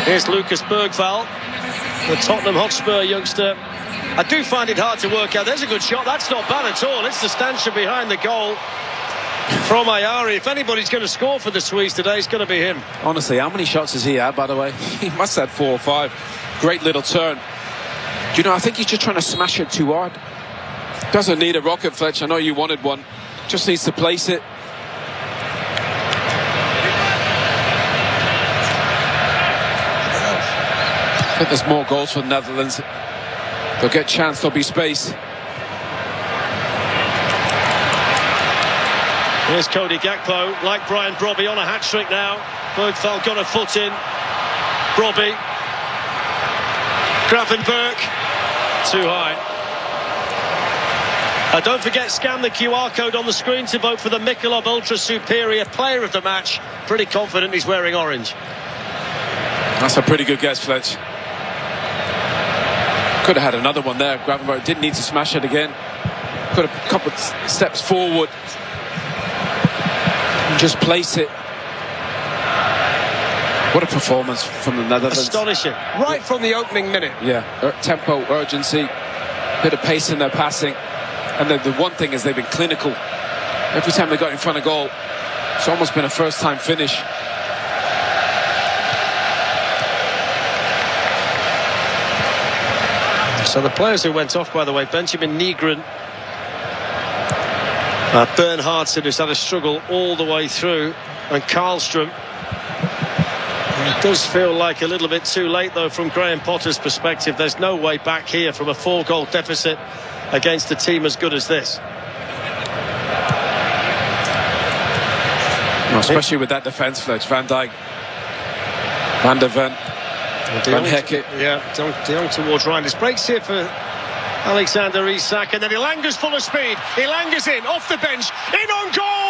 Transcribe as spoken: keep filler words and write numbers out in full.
Here's Lucas Bergvall, the Tottenham Hotspur youngster. I do find it hard to work out. There's a good shot. That's not bad at all. It's the stanchion behind the goal from Ayari. If anybody's going to score for the Swedes today, it's going to be him. Honestly, how many shots has he had, by the way? He must have had four or five. Great little turn. Do you know, I think he's just trying to smash it too hard. Doesn't need a rocket, Fletch. I know you wanted one. Just needs to place it. I think there's more goals for the Netherlands. They'll get chance, there'll be space. Here's Cody Gakpo, like Brian Brobby, on a hat-trick now. Bergvall got a foot in. Brobby. Gravenberch. Too high. Uh, don't forget, scan the Q R code on the screen to vote for the Michelob Ultra Superior Player of the Match. Pretty confident he's wearing orange. That's a pretty good guess, Fletch. Could have had another one there. Gravenberch didn't need to smash it again. Could have a couple of steps forward and just place it. What a performance from the Netherlands. Astonishing. Right from the opening minute. Yeah, Ur tempo, urgency, bit of pace in their passing. And the, the one thing is they've been clinical. Every time they got in front of goal, it's almost been a first-time finish. So the players who went off, by the way, Benjamin Nygren, uh, Bernhardsen, who's had a struggle all the way through, and Karlstrom. It does feel like a little bit too late, though, from Graham Potter's perspective. There's no way back here from a four-goal deficit against a team as good as this. Well, especially with that defence, Fletch. Van Dijk, Van der Ven, Van Hecke. Yeah, De Jong towards Reinders. Breaks here for Alexander Isak, and then Ilanga's full of speed. Ilanga's in, off the bench, in on goal!